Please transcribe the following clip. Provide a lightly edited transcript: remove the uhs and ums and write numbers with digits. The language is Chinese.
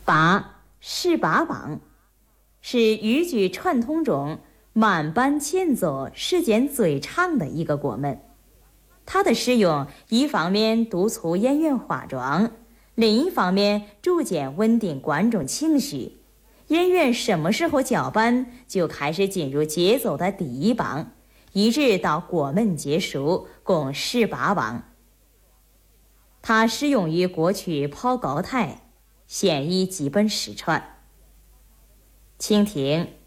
拔是拔网，是语句串通中满班欠奏事件最长的一个过门。它的使用一方面督促演员化妆，另一方面逐渐稳定观众情绪。演员什么时候叫板，就开始进入节奏的第一棒，一直到过门结束，共18棒。它适用于过去跑高台，现已基本失传。请听